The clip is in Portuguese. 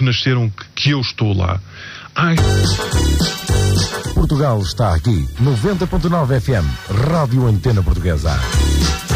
que nasceram que eu estou lá. Ai. Portugal está aqui. 90.9 FM, Rádio Antena Portuguesa.